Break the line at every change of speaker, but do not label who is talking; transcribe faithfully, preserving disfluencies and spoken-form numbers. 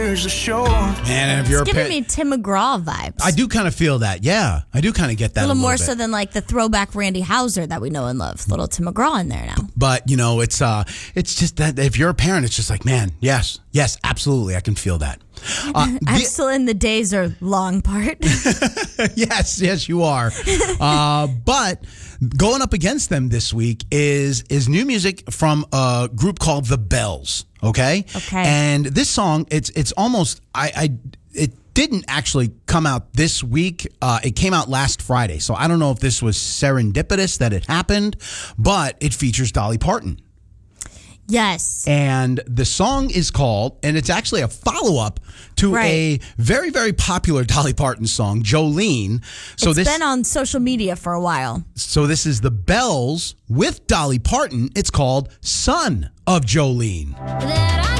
Here's the show.
And if you're
It's
a
giving
pa-
me Tim McGraw vibes.
I do kind of feel that. Yeah, I do kind of get that
a little,
a little
more
bit.
so than like the throwback Randy Houser that we know and love. Little Tim McGraw in there now.
But you know, it's uh, it's just that if you're a parent, it's just like, man, yes, yes, absolutely, I can feel that. Uh,
I'm
the-
still in the days are long part.
yes, yes, you are. Uh, but going up against them this week is is new music from a group called The Bells. Okay.
Okay.
And this song, it's it's almost I, I it didn't actually come out this week. Uh, it came out last Friday. So I don't know if this was serendipitous that it happened, but it features Dolly Parton.
Yes.
And the song is called, and it's actually a follow-up to
Right.
a very, very popular Dolly Parton song, Jolene. So
It's
this,
been on social media for a while.
so this is The Bells with Dolly Parton. It's called Son of Jolene.
That I